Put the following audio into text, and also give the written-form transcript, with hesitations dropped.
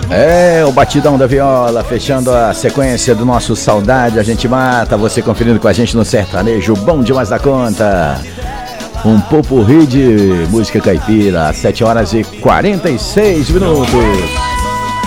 É, o batidão da viola, fechando a sequência do nosso Saudade, a gente mata, você conferindo com a gente no sertanejo bom demais da conta. Um popurrí de música caipira, às 7 horas e 46 minutos.